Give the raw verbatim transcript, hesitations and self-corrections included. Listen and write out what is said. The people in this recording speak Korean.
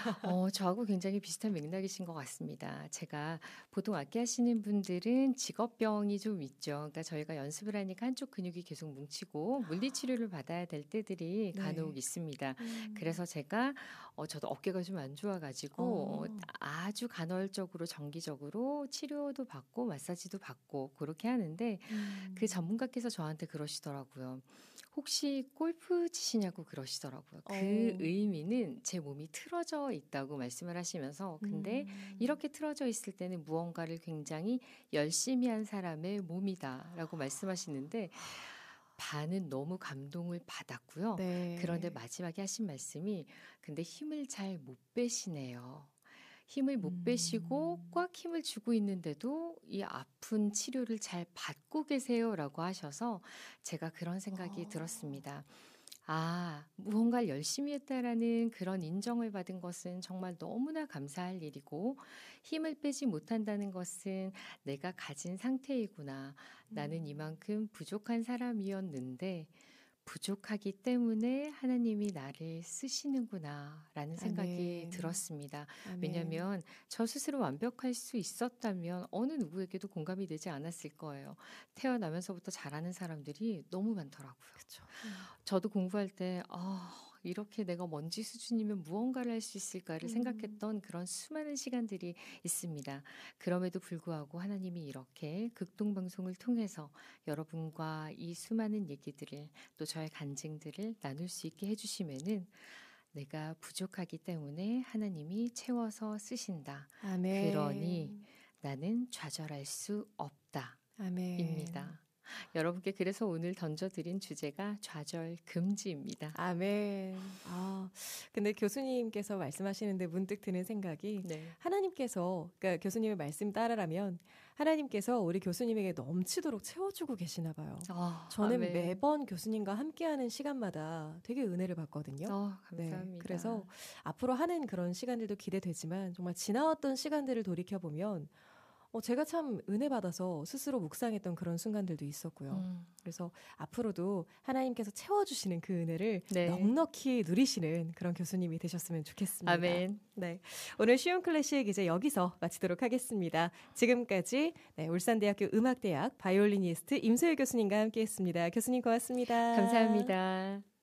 어, 저하고 굉장히 비슷한 맥락이신 것 같습니다. 제가 보통 악기 하시는 분들은 직업병이 좀 있죠. 그러니까 저희가 연습을 하니까 한쪽 근육이 계속 뭉치고 물리치료를 받아야 될 때들이 간혹 네. 있습니다. 음. 그래서 제가 어, 저도 어깨가 좀 안 좋아가지고 어, 어. 아주 간헐적으로 정기적으로 치료도 받고 마사지도 받고 그렇게 하는데 음. 그 전문가께서 저한테 그러시더라고요. 혹시 골프 치시냐고 그러시더라고요. 그 어. 의미는 제 몸이 틀어져 있다고 말씀을 하시면서 근데 음. 이렇게 틀어져 있을 때는 무언가를 굉장히 열심히 한 사람의 몸이다라고 말씀하시는데 반은 너무 감동을 받았고요. 네. 그런데 마지막에 하신 말씀이 근데 힘을 잘 못 빼시네요. 힘을 못 빼시고 음. 꽉 힘을 주고 있는데도 이 아픈 치료를 잘 받고 계세요라고 하셔서 제가 그런 생각이 어. 들었습니다. 아, 무언가를 열심히 했다라는 그런 인정을 받은 것은 정말 너무나 감사할 일이고 힘을 빼지 못한다는 것은 내가 가진 상태이구나. 나는 음. 이만큼 부족한 사람이었는데 부족하기 때문에 하나님이 나를 쓰시는구나 라는 생각이 아멘. 들었습니다. 아멘. 왜냐하면 저 스스로 완벽할 수 있었다면 어느 누구에게도 공감이 되지 않았을 거예요. 태어나면서부터 잘하는 사람들이 너무 많더라고요. 그쵸. 음. 저도 공부할 때 아, 이렇게 내가 먼지 수준이면 무언가를 할 수 있을까를 음. 생각했던 그런 수많은 시간들이 있습니다. 그럼에도 불구하고 하나님이 이렇게 극동방송을 통해서 여러분과 이 수많은 얘기들을 또 저의 간증들을 나눌 수 있게 해주시면은 내가 부족하기 때문에 하나님이 채워서 쓰신다. 아멘. 그러니 나는 좌절할 수 없다. 아멘. 입니다. 여러분께 그래서 오늘 던져드린 주제가 좌절 금지입니다. 아멘. 아, 근데 교수님께서 말씀하시는데 문득 드는 생각이 네. 하나님께서, 그러니까 교수님의 말씀 따르라면 하나님께서 우리 교수님에게 넘치도록 채워주고 계시나 봐요. 아, 저는 아멘. 매번 교수님과 함께하는 시간마다 되게 은혜를 받거든요. 어, 감사합니다. 네, 그래서 앞으로 하는 그런 시간들도 기대되지만 정말 지나왔던 시간들을 돌이켜보면 어, 제가 참 은혜 받아서 스스로 묵상했던 그런 순간들도 있었고요. 음. 그래서 앞으로도 하나님께서 채워주시는 그 은혜를 네. 넉넉히 누리시는 그런 교수님이 되셨으면 좋겠습니다. 아멘. 네, 오늘 쉬운 클래식 이제 여기서 마치도록 하겠습니다. 지금까지 네, 울산대학교 음악대학 바이올리니스트 임소율 교수님과 함께했습니다. 교수님 고맙습니다. 감사합니다.